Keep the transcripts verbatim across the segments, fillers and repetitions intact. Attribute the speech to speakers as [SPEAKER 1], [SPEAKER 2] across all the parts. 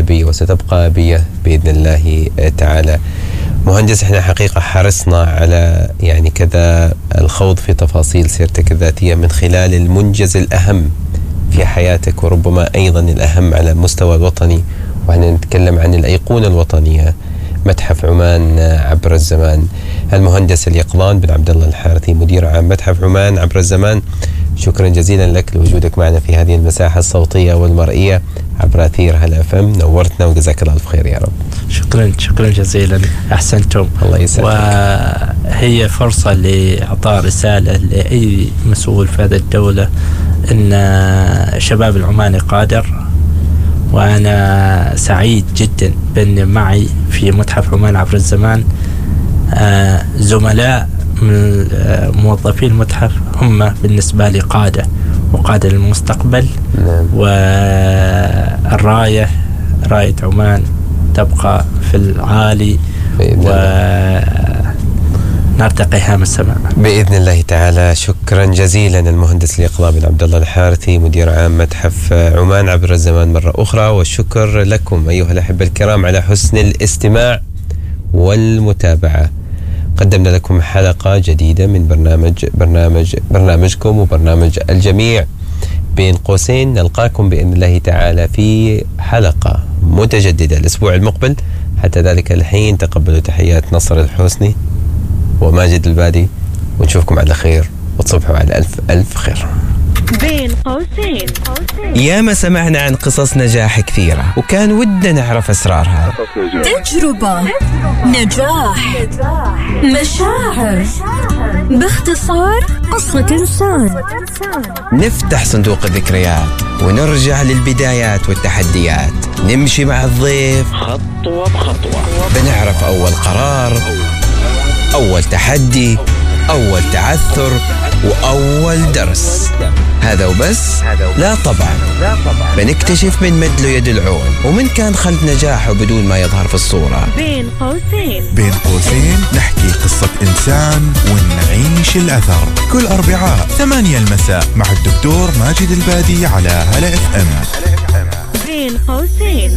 [SPEAKER 1] أبية وستبقى أبية بإذن الله تعالى. مهندس، احنا حقيقة حرصنا على يعني كذا الخوض في تفاصيل سيرتك الذاتية من خلال المنجز الأهم في حياتك، وربما أيضا الأهم على المستوى الوطني، وإحنا نتكلم عن الأيقونة الوطنية متحف عمان عبر الزمان. المهندس اليقظان بن عبد الله الحارثي، مدير عام متحف عمان عبر الزمان، شكرا جزيلا لك لوجودك معنا في هذه المساحة الصوتية والمرئية عبر أثير هلا اف ام. نورتنا وجزاك الله الخير يا رب.
[SPEAKER 2] شكرا شكرا جزيلا، أحسنتم.
[SPEAKER 1] الله يسعدك.
[SPEAKER 2] وهي فرصة لإعطاء رسالة لأي مسؤول في هذه الدولة أن شباب العماني قادر، وأنا سعيد جدا بأن معي في متحف عمان عبر الزمان زملاء من موظفي المتحف هم بالنسبة لي قادة وقادة للمستقبل.
[SPEAKER 1] نعم.
[SPEAKER 2] والراية راية عمان تبقى في العالي ونرتقي هام السماء
[SPEAKER 1] بإذن الله تعالى. شكرا جزيلا المهندس اليقظان بن عبد الله الحارثي، مدير عام متحف عمان عبر الزمان مرة أخرى. والشكر لكم أيها الأحبة الكرام على حسن الاستماع والمتابعة. قدمنا لكم حلقة جديدة من برنامج برنامج برنامجكم وبرنامج الجميع. بين قوسين نلقاكم بإذن الله تعالى في حلقة متجددة الأسبوع المقبل. حتى ذلك الحين تقبلوا تحيات نصر الحسني وماجد البادي، ونشوفكم على خير وتصبحوا على ألف ألف خير.
[SPEAKER 3] بين قوسين.
[SPEAKER 1] ياما سمعنا عن قصص نجاح كثيرة وكان ودنا نعرف أسرارها.
[SPEAKER 3] تجربة، نجاح، مشاعر، باختصار قصة إنسان.
[SPEAKER 1] نفتح صندوق الذكريات ونرجع للبدايات والتحديات، نمشي مع الضيف
[SPEAKER 4] خطوة بخطوة،
[SPEAKER 1] بنعرف أول قرار، أول تحدي، أول تعثر، وأول درس. هذا وبس؟ لا طبعا. بنكتشف من مد له يد العون ومن كان خلف نجاحه بدون ما يظهر في الصورة.
[SPEAKER 3] بين قوسين.
[SPEAKER 5] بين قوسين نحكي قصة إنسان ونعيش الأثر، كل أربعاء ثمانية المساء مع الدكتور ماجد البادي على هلا اف ام.
[SPEAKER 3] بين قوسين.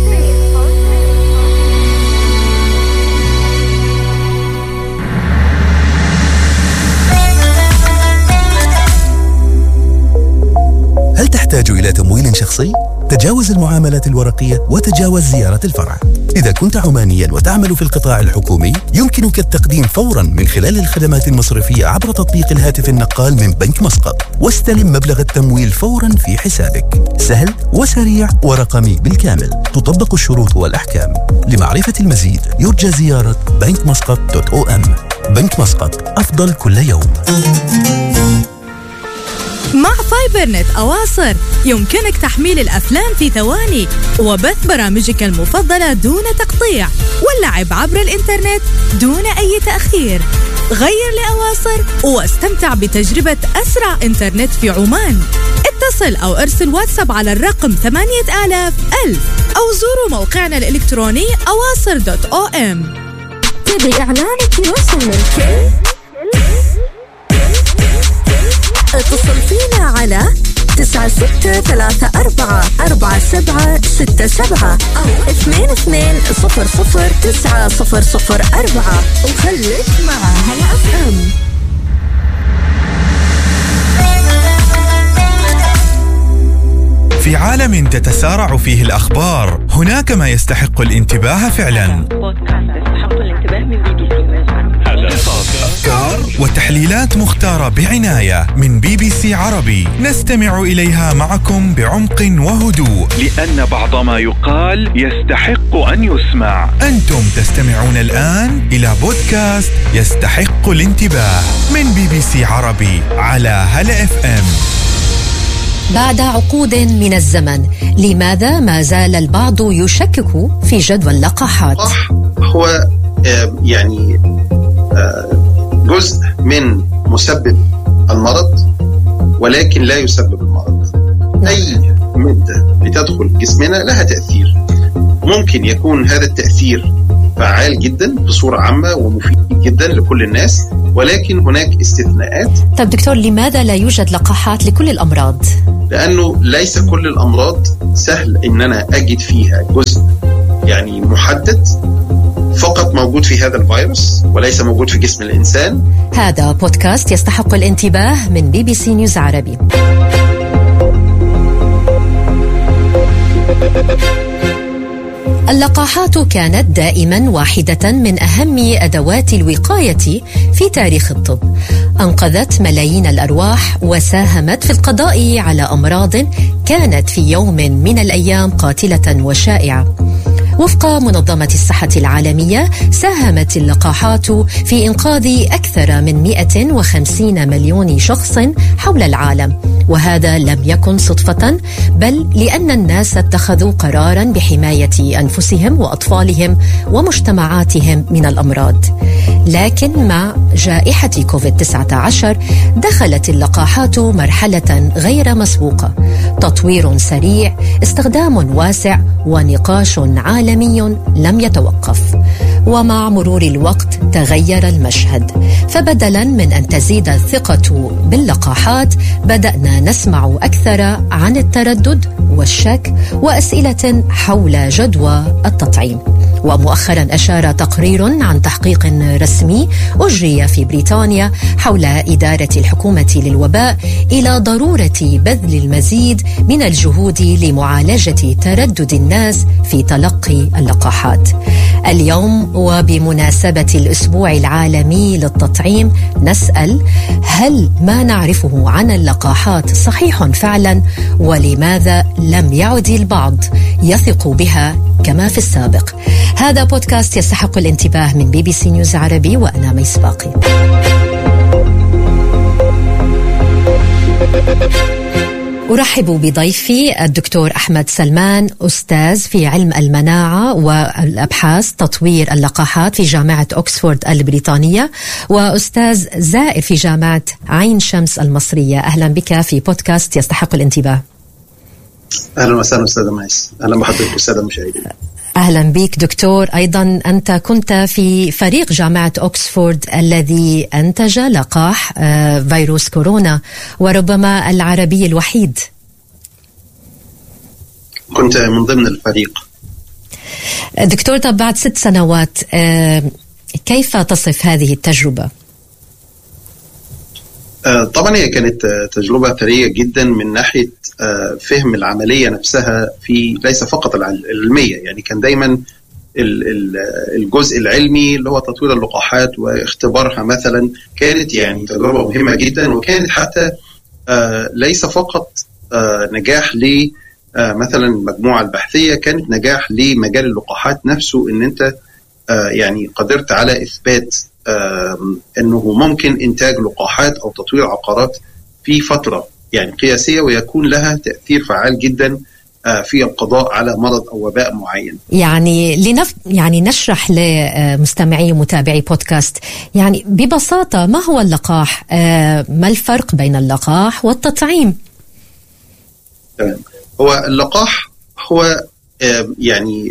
[SPEAKER 6] هل تحتاج إلى تمويل شخصي؟ تجاوز المعاملات الورقية وتجاوز زيارة الفرع. إذا كنت عمانيا وتعمل في القطاع الحكومي، يمكنك التقديم فورا من خلال الخدمات المصرفية عبر تطبيق الهاتف النقال من بنك مسقط، واستلم مبلغ التمويل فورا في حسابك. سهل وسريع ورقمي بالكامل. تطبق الشروط والأحكام. لمعرفة المزيد يرجى زيارة بنك مسقط دوت أو أم. بنك مسقط، أفضل كل يوم.
[SPEAKER 7] مع فايبر نت أواصر يمكنك تحميل الأفلام في ثواني وبث برامجك المفضلة دون تقطيع، واللعب عبر الإنترنت دون أي تأخير. غير لأواصر واستمتع بتجربة أسرع إنترنت في عمان. اتصل أو ارسل واتساب على الرقم ثمانية آلاف ألف أو زوروا موقعنا الإلكتروني أواصر دوت أو أم.
[SPEAKER 3] تبي إعلانك يوصل للكل؟ اتصل فينا على تسعة ستة ثلاثة أربعة أربعة سبعة ستة سبعة أو اثنين اثنين صفر صفر تسعة صفر صفر أربعة وخليك مع هلا اف ام.
[SPEAKER 5] في عالم تتسارع فيه الأخبار، هناك ما يستحق الانتباه فعلا. أفكار وتحليلات مختارة بعناية من بي بي سي عربي، نستمع إليها معكم بعمق وهدوء،
[SPEAKER 4] لأن بعض ما يقال يستحق أن يسمع.
[SPEAKER 5] أنتم تستمعون الآن إلى بودكاست يستحق الانتباه من بي بي سي عربي على هلا اف ام.
[SPEAKER 8] بعد عقود من الزمن، لماذا ما زال البعض يشكك في جدوى اللقاحات؟
[SPEAKER 9] هو يعني جزء من مسبب المرض، ولكن لا يسبب المرض. أي مادة بتدخل جسمنا لها تأثير، ممكن يكون هذا التأثير فعال جدا بصورة عامة ومفيد جدا لكل الناس، ولكن هناك استثناءات.
[SPEAKER 8] طيب دكتور، لماذا لا يوجد لقاحات لكل الأمراض؟
[SPEAKER 9] لأنه ليس كل الأمراض سهل إن أنا أجد فيها جزء يعني محدد فقط موجود في هذا الفيروس وليس موجود في جسم الإنسان.
[SPEAKER 8] هذا بودكاست يستحق الانتباه من بي بي سي نيوز عربي. اللقاحات كانت دائما واحدة من أهم أدوات الوقاية في تاريخ الطب. أنقذت ملايين الأرواح وساهمت في القضاء على أمراض كانت في يوم من الأيام قاتلة وشائعة. وفق منظمة الصحة العالمية، ساهمت اللقاحات في إنقاذ أكثر من مئة وخمسين مليون شخص حول العالم، وهذا لم يكن صدفة، بل لأن الناس اتخذوا قراراً بحماية أنفسهم وأطفالهم ومجتمعاتهم من الأمراض. لكن مع جائحة كوفيد تسعة عشر دخلت اللقاحات مرحلة غير مسبوقة، تطوير سريع، استخدام واسع، ونقاش عالمي لم يتوقف. ومع مرور الوقت تغير المشهد، فبدلا من أن تزيد الثقة باللقاحات بدأنا نسمع أكثر عن التردد والشك وأسئلة حول جدوى التطعيم. ومؤخرا أشار تقرير عن تحقيق رسمي أجري في بريطانيا حول إدارة الحكومة للوباء إلى ضرورة بذل المزيد من الجهود لمعالجة تردد الناس في تلقي اللقاحات. اليوم وبمناسبة الأسبوع العالمي للتطعيم نسأل: هل ما نعرفه عن اللقاحات صحيح فعلا؟ ولماذا لم يعد البعض يثق بها كما في السابق؟ هذا بودكاست يستحق الانتباه من بي بي سي نيوز عربي، وأنا ميس باقي. أرحب بضيفي الدكتور أحمد سلمان، أستاذ في علم المناعة والأبحاث تطوير اللقاحات في جامعة أكسفورد البريطانية، وأستاذ زائر في جامعة عين شمس المصرية. أهلا بك في بودكاست يستحق الانتباه.
[SPEAKER 9] أهلا وسهلا أستاذ ميس. أهلا بحضرتك أستاذ المشاهدين.
[SPEAKER 8] أهلا بك دكتور. أيضا أنت كنت في فريق جامعة أكسفورد الذي أنتج لقاح فيروس كورونا، وربما العربي الوحيد.
[SPEAKER 9] كنت من ضمن الفريق.
[SPEAKER 8] دكتور، طب بعد ست سنوات كيف تصف هذه التجربة؟
[SPEAKER 9] طبعا هي كانت تجربة ثرية جدا من ناحية فهم العملية نفسها، في ليس فقط العلمية، يعني كان دايما الجزء العلمي اللي هو تطوير اللقاحات واختبارها مثلا كانت يعني تجربة مهمة جدا، وكانت حتى ليس فقط نجاح ل مثلا المجموعة البحثية، كانت نجاح لمجال اللقاحات نفسه، ان انت يعني قدرت على إثبات أنه ممكن إنتاج لقاحات أو تطوير عقارات في فترة يعني قياسية ويكون لها تأثير فعال جدا في القضاء على مرض أو وباء معين.
[SPEAKER 8] يعني لنف... يعني نشرح لمستمعي ومتابعي بودكاست، يعني ببساطة ما هو اللقاح؟ ما الفرق بين اللقاح والتطعيم؟
[SPEAKER 9] تمام. هو اللقاح هو يعني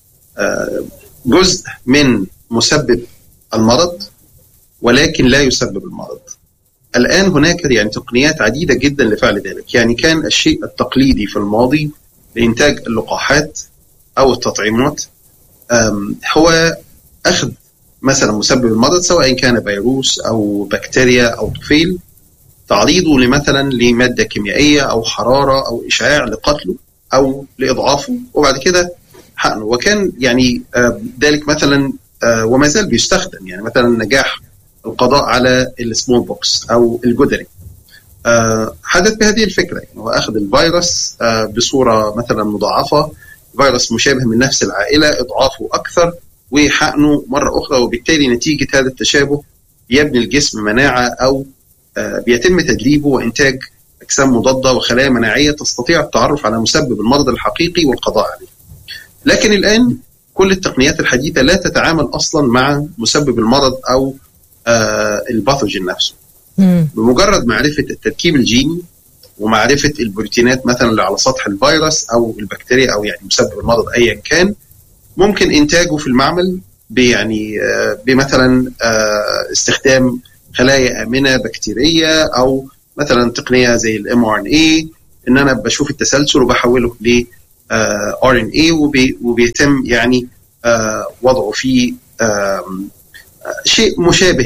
[SPEAKER 9] جزء من مسبب المرض ولكن لا يسبب المرض. الآن هناك يعني تقنيات عديدة جدا لفعل ذلك. يعني كان الشيء التقليدي في الماضي لإنتاج اللقاحات أو التطعيمات هو أخذ مثلا مسبب المرض، سواء كان فيروس أو بكتيريا أو طفيل، تعريضه لمثلا لمادة كيميائية أو حرارة أو إشعاع لقتله أو لإضعافه، وبعد كده حقنه. وكان يعني ذلك مثلا وما زال بيستخدم، يعني مثلا نجاح القضاء على السمول بوكس أو الجدري حدث بهذه الفكرة. يعني هو أخذ الفيروس بصورة مثلا مضاعفة، فيروس مشابه من نفس العائلة، إضعافه أكثر وحقنه مرة أخرى، وبالتالي نتيجة هذا التشابه يبني الجسم مناعة أو بيتم تدريبه وإنتاج أجسام مضادة وخلايا مناعية تستطيع التعرف على مسبب المرض الحقيقي والقضاء عليه. لكن الآن كل التقنيات الحديثة لا تتعامل أصلا مع مسبب المرض أو آه الباثوجين نفسه. مم. بمجرد معرفة التركيب الجيني ومعرفة البروتينات مثلا اللي على سطح الفيروس أو البكتيريا أو يعني مسبب المرض أيا كان، ممكن إنتاجه في المعمل يعني آه بمثلا آه استخدام خلايا آمنة بكتيرية، أو مثلا تقنية زي ال إم آر إن إيه إن أنا بشوف التسلسل وبحوله ل آر إن إيه وبيتم يعني وضعه في شيء مشابه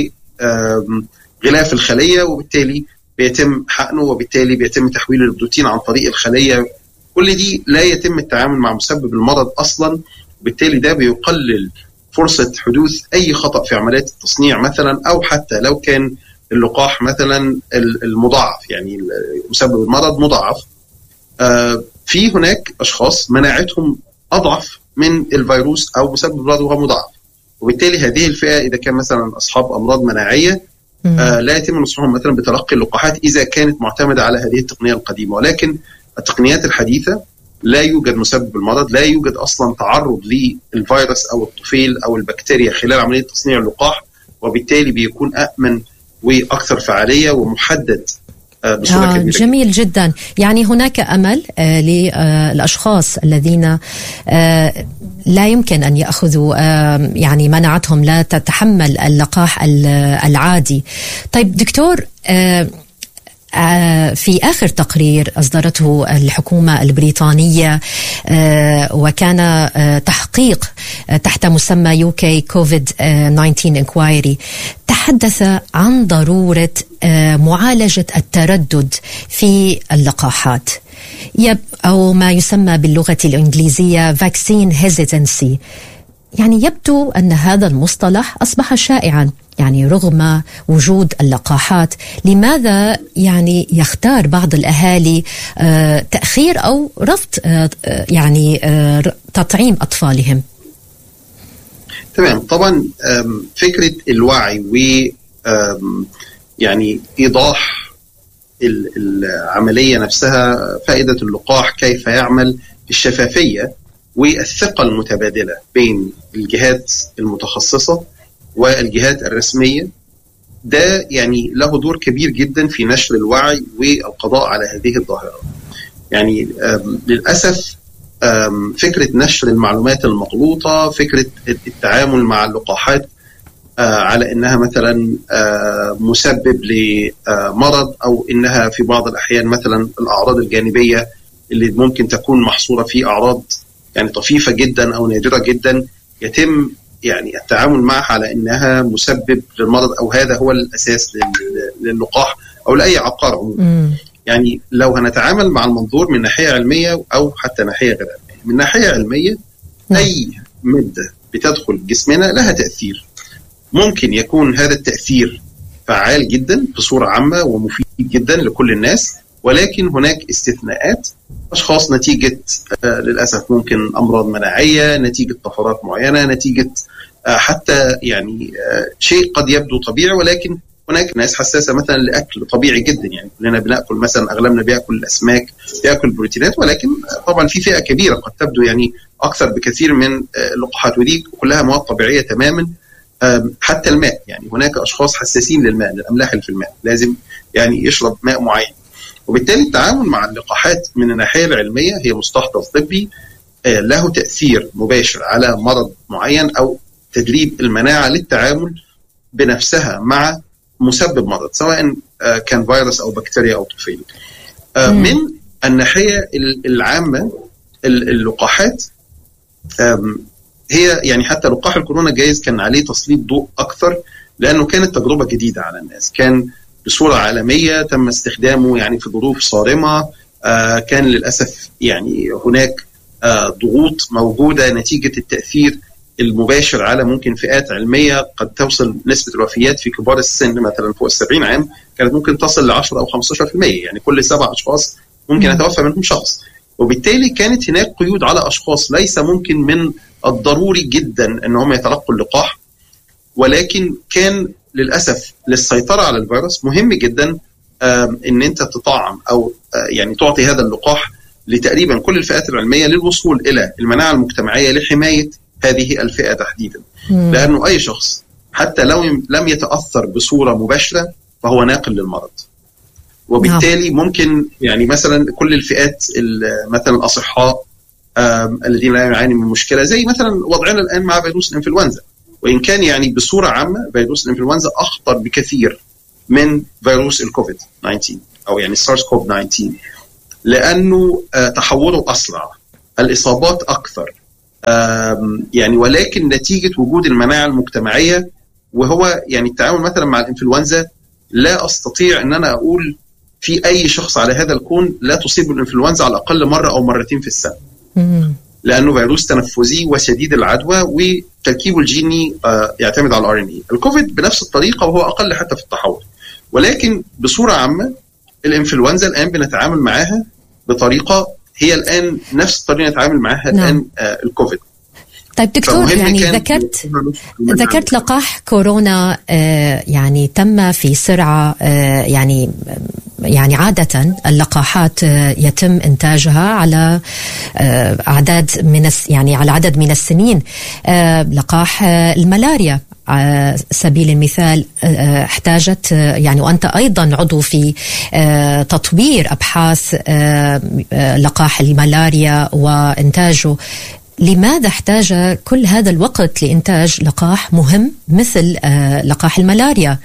[SPEAKER 9] لغلاف الخلية، وبالتالي بيتم حقنه، وبالتالي بيتم تحويل البروتين عن طريق الخلية. كل دي لا يتم التعامل مع مسبب المرض أصلا، وبالتالي ده بيقلل فرصة حدوث أي خطأ في عمليات التصنيع مثلا، أو حتى لو كان اللقاح مثلا المضاعف، يعني مسبب المرض مضاعف، في هناك أشخاص مناعتهم أضعف من الفيروس أو مسبب المرض وهو مضاعف، وبالتالي هذه الفئة إذا كان مثلا أصحاب أمراض مناعية آه لا يتم نصحهم مثلا بتلقي اللقاحات إذا كانت معتمدة على هذه التقنية القديمة. ولكن التقنيات الحديثة لا يوجد مسبب المرض، لا يوجد أصلا تعرض للفيروس أو الطفيل أو البكتيريا خلال عملية تصنيع اللقاح، وبالتالي بيكون أأمن وأكثر فعالية ومحدد بصورة
[SPEAKER 8] آه
[SPEAKER 9] كبيرة.
[SPEAKER 8] جميل جدا. يعني هناك أمل آه للأشخاص الذين آه لا يمكن أن يأخذوا آه يعني مناعتهم لا تتحمل اللقاح العادي. طيب دكتور، آه في آخر تقرير أصدرته الحكومة البريطانية وكان تحقيق تحت مسمى يو كي كوفيد تسعة عشر انكوايري، تحدث عن ضرورة معالجة التردد في اللقاحات أو ما يسمى باللغة الإنجليزية vaccine hesitancy. يعني يبدو أن هذا المصطلح أصبح شائعا، يعني رغم وجود اللقاحات لماذا يعني يختار بعض الأهالي آه تأخير أو رفض آه يعني آه تطعيم أطفالهم؟
[SPEAKER 9] تمام. طبعا فكرة الوعي و يعني إيضاح العملية نفسها، فائدة اللقاح، كيف يعمل، الشفافية والثقة المتبادلة بين الجهات المتخصصة والجهات الرسمية، ده يعني له دور كبير جدا في نشر الوعي والقضاء على هذه الظاهرة. يعني للأسف فكرة نشر المعلومات المغلوطة، فكرة التعامل مع اللقاحات على إنها مثلا مسبب لمرض، أو إنها في بعض الأحيان مثلا الأعراض الجانبية اللي ممكن تكون محصورة في أعراض يعني طفيفة جدا أو نادرة جدا، يتم يعني التعامل معها على إنها مسبب للمرض، أو هذا هو الأساس للقاح أو لأي عقار عموما. يعني لو هنتعامل مع المنظور من ناحية علمية أو حتى ناحية غير علمية، من ناحية علمية أي مادة بتدخل جسمنا لها تأثير، ممكن يكون هذا التأثير فعال جدا بصورة عامة ومفيد جدا لكل الناس، ولكن هناك استثناءات، أشخاص نتيجة آه للأسف ممكن أمراض مناعية، نتيجة طفرات معينة، نتيجة آه حتى يعني آه شيء قد يبدو طبيعي، ولكن هناك ناس حساسة مثلا لأكل طبيعي جدا. يعني كلنا بنأكل مثلا، أغلبنا بيأكل الأسماك، بيأكل بروتينات، ولكن طبعا في فئة كبيرة قد تبدو يعني أكثر بكثير من اللقاحات، ودي كلها مواد طبيعية تماما. حتى الماء، يعني هناك أشخاص حساسين للماء، للأملاح اللي في الماء، لازم يعني يشرب ماء معين. وبالتالي التعامل مع اللقاحات من الناحية العلمية هي مستحضر طبي له تأثير مباشر على مرض معين، أو تدريب المناعة للتعامل بنفسها مع مسبب مرض، سواء كان فيروس أو بكتيريا أو طفيل. من الناحية العامة اللقاحات هي يعني حتى لقاح الكورونا جايز كان عليه تسليط ضوء أكثر، لأنه كانت تجربة جديدة على الناس، كان بصورة عالمية تم استخدامه يعني في ظروف صارمة. آه كان للأسف يعني هناك آه ضغوط موجودة نتيجة التأثير المباشر على ممكن فئات علمية، قد توصل نسبة الوفيات في كبار السن مثلا فوق السبعين عام كانت ممكن تصل لعشرة أو خمستاشر بالمئة، يعني كل سبع أشخاص ممكن يتوفى منهم شخص. وبالتالي كانت هناك قيود على أشخاص ليس ممكن من الضروري جدا أنهم يتلقوا اللقاح، ولكن كان للأسف للسيطرة على الفيروس مهم جدا أن أنت تطعم أو يعني تعطي هذا اللقاح لتقريبا كل الفئات العلمية للوصول إلى المناعة المجتمعية لحماية هذه الفئة تحديدا. مم. لأنه أي شخص حتى لو لم يتأثر بصورة مباشرة فهو ناقل للمرض، وبالتالي ممكن يعني مثلا كل الفئات مثلا الأصحاء الذين لا يعاني من مشكلة، زي مثلا وضعنا الآن مع فيروس الإنفلونزا. وإن كان يعني بصورة عامة فيروس الإنفلونزا أخطر بكثير من فيروس الكوفيد تسعة عشر أو يعني سارس كوف تسعة عشر، لأنه تحوره أسرع، الإصابات أكثر، يعني ولكن نتيجة وجود المناعة المجتمعية، وهو يعني التعامل مثلا مع الإنفلونزا لا أستطيع أن أنا أقول في أي شخص على هذا الكون لا تصيب الإنفلونزا على الأقل مرة أو مرتين في السنة، لأنه فيروس تنفسي وشديد العدوى وتركيبه الجيني يعتمد على الار ان اي. الكوفيد بنفس الطريقة وهو أقل حتى في التحور، ولكن بصورة عامة الإنفلونزا الآن بنتعامل معها بطريقة هي الآن نفس الطريقة نتعامل معها نعم. الآن آه الكوفيد.
[SPEAKER 8] طيب دكتور، يعني ذكرت ذكرت لقاح كورونا آه يعني تم في سرعة آه يعني يعني عادة اللقاحات آه يتم إنتاجها على آه أعداد من يعني على عدد من السنين. آه لقاح آه الملاريا على سبيل المثال احتاجت يعني، وأنت أيضا عضو في تطوير أبحاث لقاح الملاريا وإنتاجه، لماذا احتاج كل هذا الوقت لإنتاج لقاح مهم مثل لقاح الملاريا؟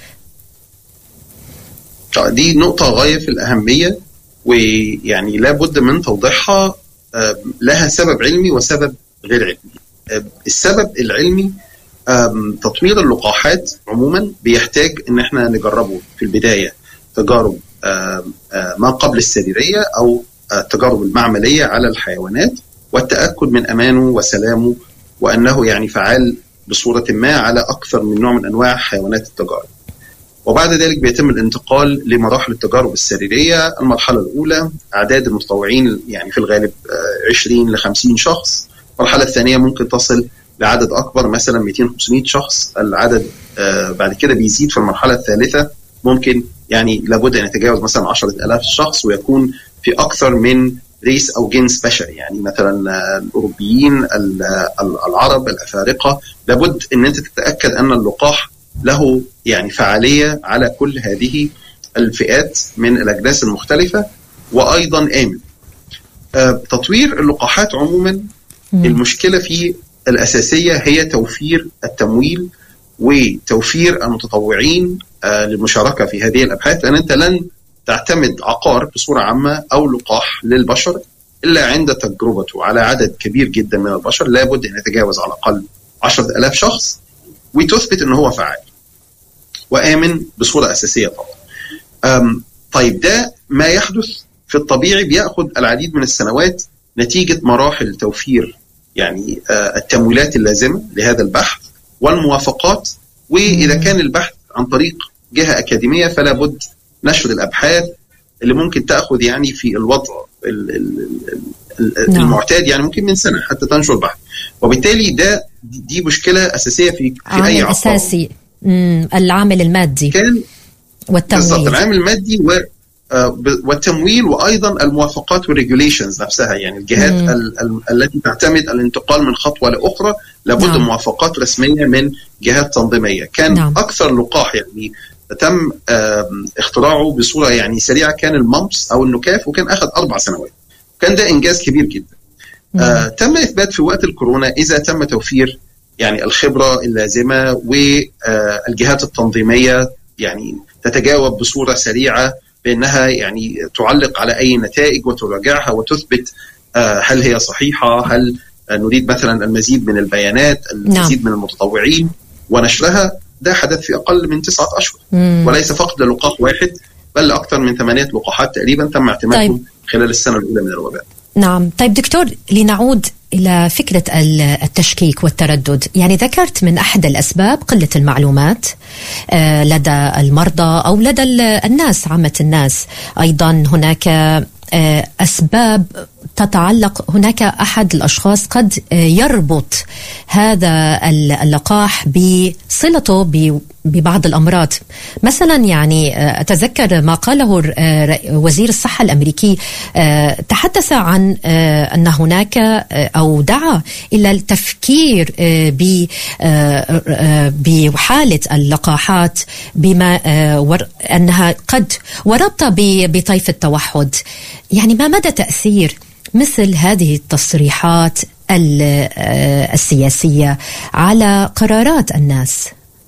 [SPEAKER 9] دي نقطة غاية في الأهمية، ويعني لابد من توضيحها. لها سبب علمي وسبب غير علمي. السبب العلمي تطوير اللقاحات عموما بيحتاج ان احنا نجربه في البداية تجارب ما قبل السريرية او التجارب المعملية على الحيوانات، والتأكد من امانه وسلامه وانه يعني فعال بصورة ما على اكثر من نوع من انواع حيوانات التجارب. وبعد ذلك بيتم الانتقال لمراحل التجارب السريرية. المرحلة الاولى اعداد المتطوعين يعني في الغالب عشرين لخمسين شخص. المرحلة الثانية ممكن تصل لعدد أكبر، مثلا مئتين خمسمائة شخص. العدد آه بعد كده بيزيد في المرحلة الثالثة، ممكن يعني لابد أن يتجاوز مثلا عشرة آلاف شخص، ويكون في أكثر من ريس أو جنس بشري، يعني مثلا آه الأوروبيين، العرب، الأفارقة. لابد أن أنت تتأكد أن اللقاح له يعني فعالية على كل هذه الفئات من الأجناس المختلفة، وأيضا آمن. آه تطوير اللقاحات عموما م. المشكلة فيه الأساسية هي توفير التمويل وتوفير المتطوعين للمشاركة في هذه الأبحاث، لأن أنت لن تعتمد عقار بصورة عامة أو لقاح للبشر إلا عند تجربته على عدد كبير جدا من البشر. لابد أن يتجاوز على الأقل عشرة آلاف شخص وتثبت أنه هو فعال وآمن بصورة أساسية طبعا. طيب ده ما يحدث في الطبيعي بيأخذ العديد من السنوات نتيجة مراحل توفير يعني التمويلات اللازمة لهذا البحث والموافقات. وإذا كان البحث عن طريق جهة أكاديمية فلا بد نشر الأبحاث اللي ممكن تأخذ يعني في الوضع المعتاد يعني ممكن من سنة حتى تنشر البحث. وبالتالي ده دي مشكلة أساسية في, في أي عقار.
[SPEAKER 8] أساسي العامل المادي
[SPEAKER 9] كان
[SPEAKER 8] والتمويل.
[SPEAKER 9] بالضبط، العامل المادي و والتمويل، وأيضا الموافقات والريجوليشنز نفسها، يعني الجهات ال- ال- التي تعتمد الانتقال من خطوة لأخرى لابد نعم. موافقات رسمية من جهات تنظيمية. كان نعم. أكثر لقاح يعني تم اختراعه بصورة يعني سريعة كان الممبس أو النكاف، وكان أخذ أربع سنوات. كان ده إنجاز كبير جدا. آه تم إثبات في وقت الكورونا إذا تم توفير يعني الخبرة اللازمة والجهات التنظيمية يعني تتجاوب بصورة سريعة بأنها يعني تعلق على أي نتائج وتراجعها وتثبت هل هي صحيحة، هل نريد مثلا المزيد من البيانات، المزيد نعم. من المتطوعين ونشرها. ده حدث في أقل من تسعة أشهر، مم. وليس فقط للقاح واحد بل أكثر من ثمانية لقاحات تقريبا تم اعتمادهم طيب. خلال السنة الأولى من الوباء.
[SPEAKER 8] نعم. طيب دكتور، لنعود إلى فكرة التشكيك والتردد. يعني ذكرت من أحد الأسباب قلة المعلومات لدى المرضى أو لدى الناس عامة الناس. أيضا هناك أسباب تتعلق، هناك أحد الأشخاص قد يربط هذا اللقاح بصلته ببعض هناك مثلا. يعني أتذكر ما قاله وزير الصحة الأمريكي، تحدث عن أن هناك أو دعا إلى التفكير بحالة اللقاحات بما أنها قد وربط بطيف التوحد. يعني ما مدى تأثير مثل هذه التصريحات السياسية على قرارات الناس؟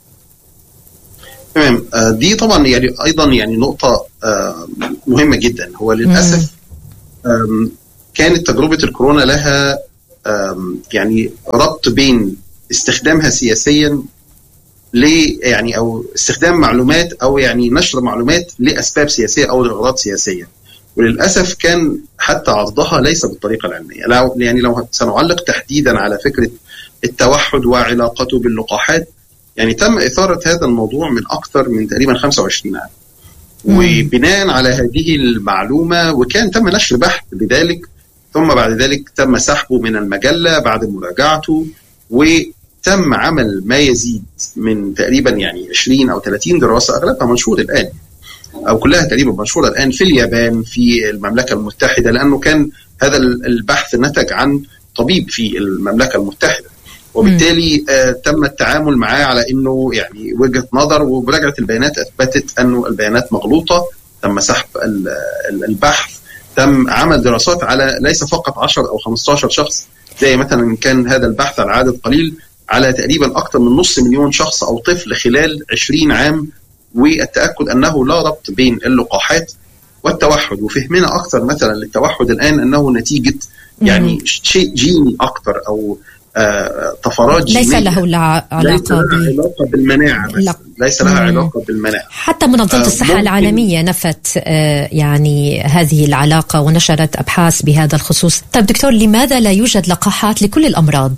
[SPEAKER 9] تمام. دي طبعا يعني أيضا يعني نقطة مهمة جدا. هو للأسف كانت تجربة الكورونا لها يعني ربط بين استخدامها سياسيا ل يعني او استخدام معلومات او يعني نشر معلومات لاسباب سياسيه او لاغراض سياسيه، وللاسف كان حتى عرضها ليس بالطريقه العلميه. لو يعني لو سنعلق تحديدا على فكره التوحد وعلاقته باللقاحات، يعني تم اثاره هذا الموضوع من اكثر من تقريبا خمسة وعشرين عام، وبناء على هذه المعلومه وكان تم نشر بحث بذلك، ثم بعد ذلك تم سحبه من المجله بعد مراجعته، وتم عمل ما يزيد من تقريبا يعني عشرين أو ثلاثين دراسة أغلبها منشورة الآن أو كلها تقريبا منشورة الآن في اليابان، في المملكة المتحدة، لأنه كان هذا البحث نتج عن طبيب في المملكة المتحدة، وبالتالي آه تم التعامل معاه على أنه يعني وجهة نظر، ومراجعة البيانات أثبتت أنه البيانات مغلوطة. تم سحب البحث، تم عمل دراسات على ليس فقط عشرة أو خمسة عشر شخص زي مثلا كان هذا البحث على عدد قليل، على تقريبا أكثر من نص مليون شخص أو طفل خلال عشرين عام، والتأكد أنه لا ربط بين اللقاحات والتوحد. وفهمنا أكثر مثلا للتوحد الآن أنه نتيجة يعني شيء جيني أكثر أو آه طفرات جينية،
[SPEAKER 8] ليس له لا علاقة,
[SPEAKER 9] علاقة بالمناعة، لا. ليس لها مم. علاقة بالمناعة.
[SPEAKER 8] حتى منظمة الصحة آه العالمية نفت آه يعني هذه العلاقة ونشرت أبحاث بهذا الخصوص. طيب دكتور، لماذا لا يوجد لقاحات لكل الأمراض؟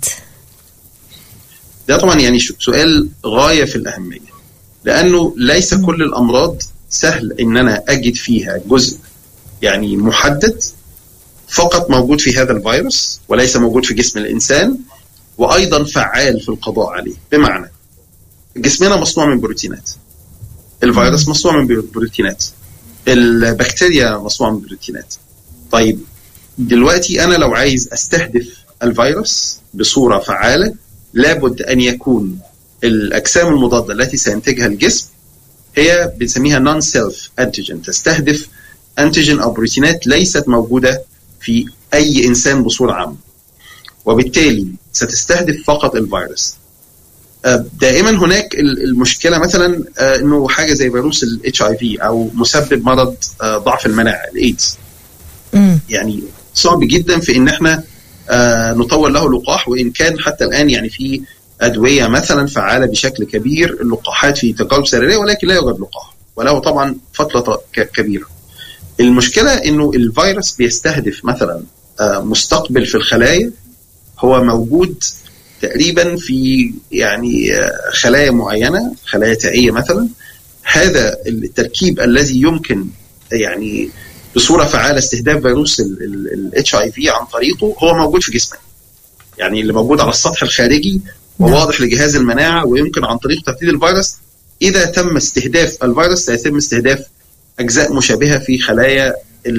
[SPEAKER 9] ده طبعا يعني سؤال غاية في الأهمية، لأنه ليس مم. كل الأمراض سهل إن أنا أجد فيها جزء يعني محدد فقط موجود في هذا الفيروس وليس موجود في جسم الإنسان، وأيضا فعال في القضاء عليه. بمعنى جسمنا مصنوع من بروتينات، الفيروس مصنوع من بروتينات، البكتيريا مصنوع من بروتينات. طيب دلوقتي أنا لو عايز أستهدف الفيروس بصورة فعالة، لابد أن يكون الأجسام المضادة التي سينتجها الجسم هي بنسميها نون سيلف أنتيجين، تستهدف أنتيجين أو بروتينات ليست موجودة في أي إنسان بصورة عامة، وبالتالي ستستهدف فقط الفيروس. دائما هناك المشكلة مثلا أنه حاجة زي فيروس ال إتش آي في أو مسبب مرض ضعف المناعة الإيدز، يعني صعب جدا في أن احنا نطور له لقاح، وإن كان حتى الآن يعني في أدوية مثلا فعالة بشكل كبير، اللقاحات في تجارب سريرية، ولكن لا يوجد لقاح وله طبعا فترة كبيرة. المشكلة أنه الفيروس بيستهدف مثلا مستقبل في الخلايا هو موجود تقريبا في يعني خلايا معينة، خلايا تائية مثلا. هذا التركيب الذي يمكن يعني بصورة فعالة استهداف فيروس ال إتش آي في عن طريقه هو موجود في جسمنا، يعني اللي موجود على السطح الخارجي وواضح لجهاز المناعة، ويمكن عن طريق تبديل الفيروس إذا تم استهداف الفيروس سيتم استهداف أجزاء مشابهة في خلايا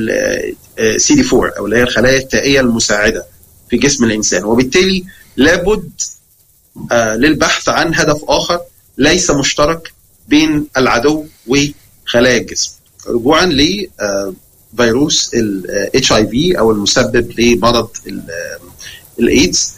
[SPEAKER 9] سي دي أربعة أو اللي هي الخلايا التائية المساعدة في جسم الإنسان. وبالتالي لابد آه للبحث عن هدف آخر ليس مشترك بين العدو وخلايا الجسم. رجوعا لفيروس ال إتش آي في أو المسبب لمرض الإيدز،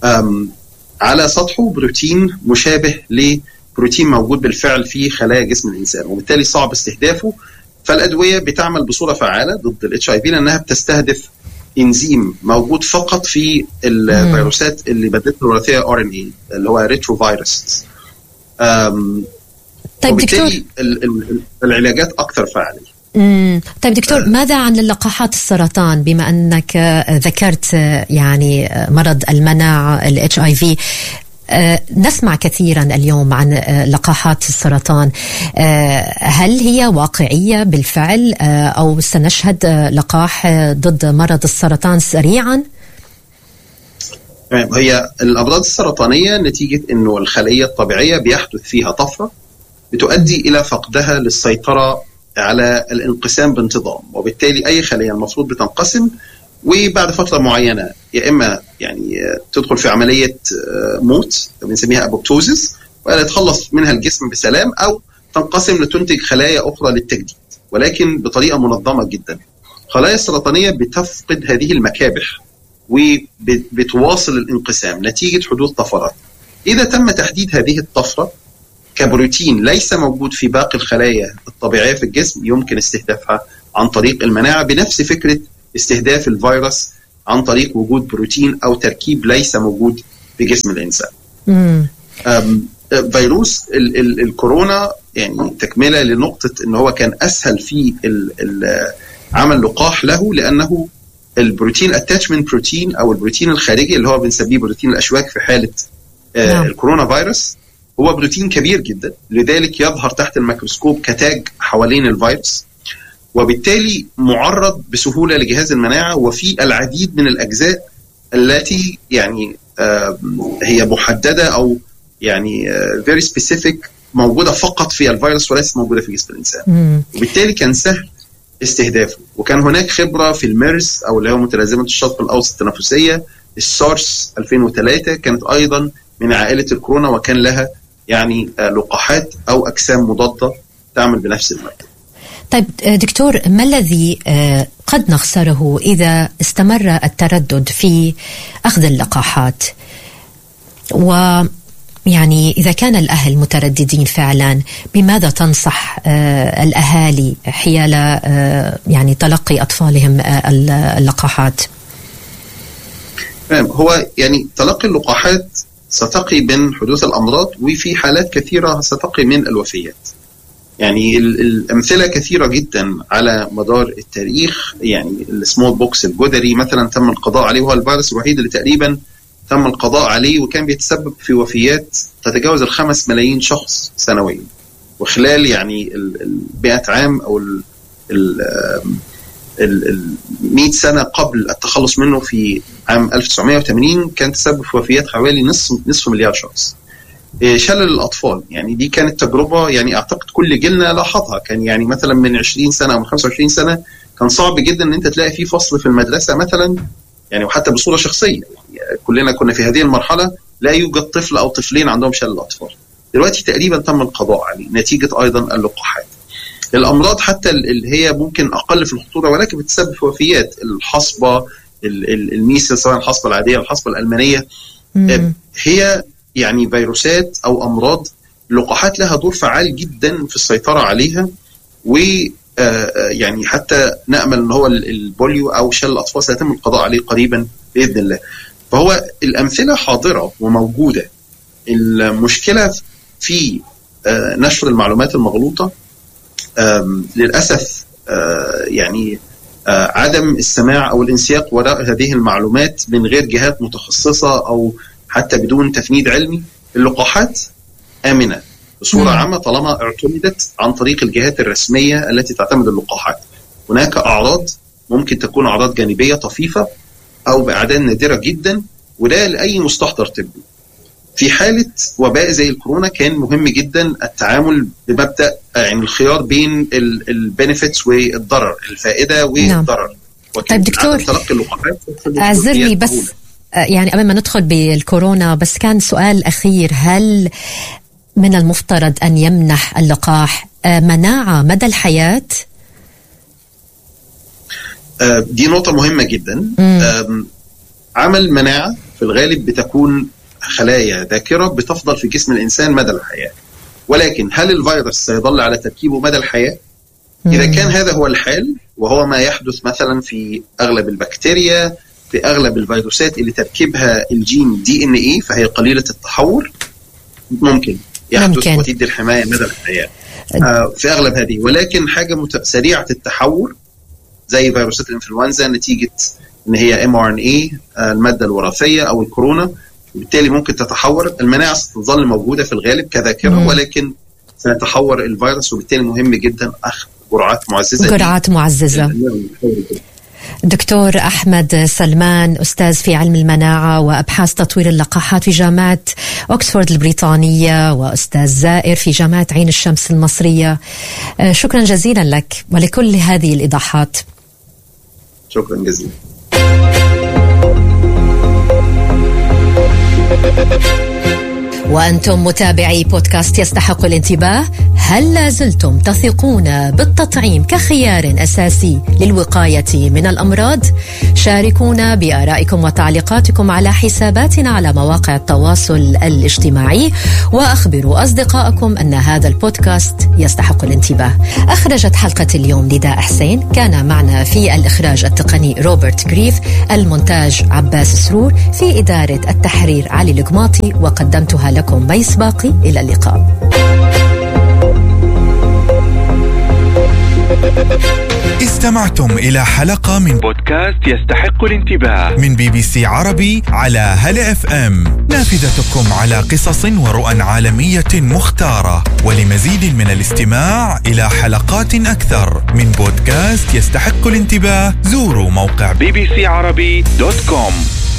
[SPEAKER 9] على سطحه بروتين مشابه لبروتين موجود بالفعل في خلايا جسم الإنسان، وبالتالي صعب استهدافه. فالأدوية بتعمل بصورة فعالة ضد ال إتش آي في لأنها بتستهدف إنزيم موجود فقط في الفيروسات اللي بدلته الوراثية آر إن إيه اللي هو ريترو فيروس.
[SPEAKER 8] طيب دكتور،
[SPEAKER 9] العلاجات أكثر فعالية.
[SPEAKER 8] مم. طيب دكتور، ماذا عن اللقاحات السرطان؟ بما أنك ذكرت يعني مرض المناعة ال إتش آي في، نسمع كثيرا اليوم عن لقاحات السرطان، هل هي واقعية بالفعل أو سنشهد لقاح ضد مرض السرطان سريعا؟
[SPEAKER 9] هي الأمراض السرطانية نتيجة أنه الخلية الطبيعية بيحدث فيها طفرة بتؤدي إلى فقدها للسيطرة على الانقسام بانتظام، وبالتالي أي خلية المفروض بتنقسم، وبعد فترة معينة يا إما يعني تدخل في عملية موت بنسميها أبوبتوزيس ويتخلص منها الجسم بسلام، أو تنقسم لتنتج خلايا أخرى للتجديد، ولكن بطريقة منظمة جدا. الخلايا السرطانية بتفقد هذه المكابح وبتواصل الانقسام نتيجة حدوث طفرات. إذا تم تحديد هذه الطفرة كبروتين ليس موجود في باقي الخلايا الطبيعية في الجسم، يمكن استهدافها عن طريق المناعة بنفس فكرة استهداف الفيروس عن طريق وجود بروتين أو تركيب ليس موجود في جسم الإنسان. فيروس ال ال الكورونا يعني تكملة لنقطة إن هو كان أسهل في عمل لقاح له، لأنه البروتين اتاتشمنت بروتين أو البروتين الخارجي اللي هو بنسميه بروتين الأشواك في حالة آه الكورونا فيروس هو بروتين كبير جدا، لذلك يظهر تحت الميكروسكوب كتاج حوالين الفيروس، وبالتالي معرض بسهولة لجهاز المناعة. وفي العديد من الأجزاء التي يعني آه هي محددة أو يعني آه very specific موجودة فقط في الفيروس وليس موجودة في جسم الإنسان. مم. وبالتالي كان سهل استهدافه. وكان هناك خبرة في الميرس أو اللي هو متلازمة الشق الأوسط التنفسية. السارس ألفين وثلاثة كانت أيضا من عائلة الكورونا وكان لها يعني آه لقاحات أو أجسام مضادة تعمل بنفس المادة.
[SPEAKER 8] طيب دكتور، ما الذي قد نخسره إذا استمر التردد في أخذ اللقاحات؟ ويعني إذا كان الأهل مترددين فعلا، بماذا تنصح الأهالي حيال يعني تلقي أطفالهم اللقاحات؟
[SPEAKER 9] هو يعني تلقي اللقاحات ستقي من حدوث الأمراض، وفي حالات كثيرة ستقي من الوفيات. يعني الأمثلة كثيرة جدا على مدار التاريخ. يعني السمول بوكس الجدري مثلا تم القضاء عليه، وهو الفيروس الوحيد اللي تقريبا تم القضاء عليه، وكان بيتسبب في وفيات تتجاوز الخمس ملايين شخص سنويا. وخلال يعني المئة عام أو المئة سنة قبل التخلص منه في عام ألف وتسعمائة وثمانين كان تسبب في وفيات حوالي نصف نصف مليار شخص. شلل الأطفال يعني دي كانت تجربة يعني أعتقد كل جيلنا لاحظها. كان يعني مثلا من عشرين سنة أو من خمسة وعشرين سنة كان صعب جدا أن أنت تلاقي فيه فصل في المدرسة مثلا، يعني وحتى بصورة شخصية يعني كلنا كنا في هذه المرحلة لا يوجد طفل أو طفلين عندهم شلل الأطفال. دلوقتي تقريبا تم القضاء عليه نتيجة أيضا اللقاحات. الأمراض حتى اللي هي ممكن أقل في الخطورة ولكن بتسبب في وفيات، الحصبة، الميسل سواء الحصبة العادية أو الحصبة الألمانية، مم. هي يعني فيروسات أو أمراض اللقاحات لها دور فعال جدا في السيطرة عليها. ويعني حتى نأمل أن هو البوليو أو شلل الأطفال سيتم القضاء عليه قريبا بإذن الله. فهو الأمثلة حاضرة وموجودة. المشكلة في نشر المعلومات المغلوطة للأسف، يعني عدم السماع أو الانسياق وراء هذه المعلومات من غير جهات متخصصة أو حتى بدون تفنيد علمي. اللقاحات آمنة بصورة عامة طالما اعتمدت عن طريق الجهات الرسمية التي تعتمد اللقاحات. هناك أعراض ممكن تكون أعراض جانبية طفيفة أو بأعداد نادرة جدا، وده لأي مستحضر طبي. في حالة وباء زي الكورونا كان مهم جدا التعامل بمبدأ يعني الخيار بين البنفيتس والضرر، الفائدة والضرر.
[SPEAKER 8] طيب دكتور،
[SPEAKER 9] تلقي اللقاحات
[SPEAKER 8] أعذرني بس يعني قبل ما ندخل بالكورونا، بس كان سؤال أخير: هل من المفترض أن يمنح اللقاح مناعة مدى الحياة؟
[SPEAKER 9] دي نقطة مهمة جدا. عمل مناعة في الغالب بتكون خلايا ذاكرة بتفضل في جسم الإنسان مدى الحياة، ولكن هل الفيروس سيظل على تركيبه مدى الحياة؟ إذا كان هذا هو الحال، وهو ما يحدث مثلا في أغلب البكتيريا، في أغلب الفيروسات اللي تركيبها الجين دي إن إيه فهي قليلة التحور، ممكن يحدث ممكن. وتدي الحماية مدى الحياة آه في أغلب هذه. ولكن حاجة مت... سريعة التحور زي فيروسات الإنفلونزا نتيجة إن هي إم آر إن إيه آه المادة الوراثية أو الكورونا، وبالتالي ممكن تتحور. المناعة ستظل موجودة في الغالب كذاكرة، مم. ولكن سيتحور الفيروس، وبالتالي مهم جدا أخذ جرعات معززة
[SPEAKER 8] جرعات معززة. دكتور أحمد سلمان، أستاذ في علم المناعة وأبحاث تطوير اللقاحات في جامعة أكسفورد البريطانية، وأستاذ زائر في جامعة عين الشمس المصرية، شكرا جزيلا لك ولكل هذه الإيضاحات.
[SPEAKER 9] شكرا جزيلا.
[SPEAKER 8] وأنتم متابعي بودكاست يستحق الانتباه، هل لازلتم تثقون بالتطعيم كخيار أساسي للوقاية من الأمراض؟ شاركونا بآرائكم وتعليقاتكم على حساباتنا على مواقع التواصل الاجتماعي، وأخبروا أصدقائكم أن هذا البودكاست يستحق الانتباه. أخرجت حلقة اليوم نداء حسين، كان معنا في الإخراج التقني روبرت غريف، المونتاج عباس سرور، في إدارة التحرير علي القماطي، وقدمتها لكم ميس باقي. إلى اللقاء.
[SPEAKER 5] استمعتم إلى حلقة من
[SPEAKER 4] بودكاست يستحق الانتباه
[SPEAKER 5] من بي بي سي عربي على هلا اف ام، نافذتكم على قصص ورؤى عالمية مختارة. ولمزيد من الاستماع إلى حلقات أكثر من بودكاست يستحق الانتباه، زوروا موقع
[SPEAKER 4] بي بي سي عربي دوت كوم.